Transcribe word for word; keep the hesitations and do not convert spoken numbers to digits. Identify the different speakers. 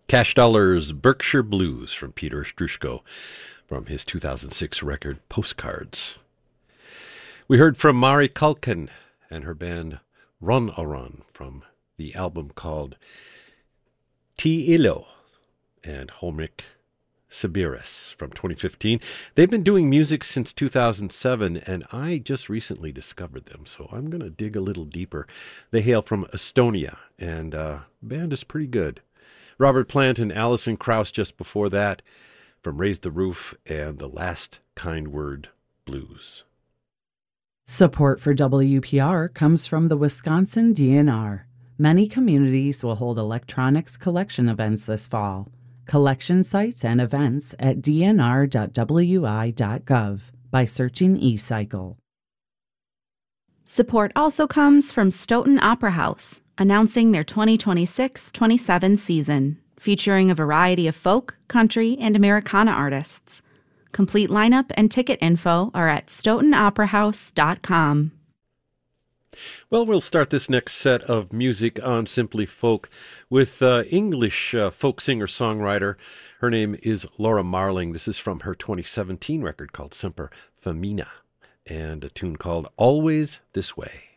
Speaker 1: Cash Dollar's Berkshire Blues from Peter Strushko from his two thousand six record Postcards. We heard from Mari Culkin and her band Run a Run from the album called Ti Ilo and Homik Sibiris from twenty fifteen. They've been doing music since two thousand seven, and I just recently discovered them, so I'm going to dig a little deeper. They hail from Estonia, and uh, the band is pretty good. Robert Plant and Alison Krauss just before that from Raise the Roof and The Last Kind Word Blues.
Speaker 2: Support for W P R comes from the Wisconsin D N R. Many communities will hold electronics collection events this fall. Collection sites and events at d n r dot w i dot gov by searching eCycle.
Speaker 3: Support also comes from Stoughton Opera House, announcing their twenty twenty-six twenty-seven season, featuring a variety of folk, country, and Americana artists. Complete lineup and ticket info are at stoughton opera house dot com.
Speaker 1: Well, we'll start this next set of music on Simply Folk with uh, English uh, folk singer-songwriter. Her name is Laura Marling. This is from her twenty seventeen record called Semper Femina, and a tune called Always This Way.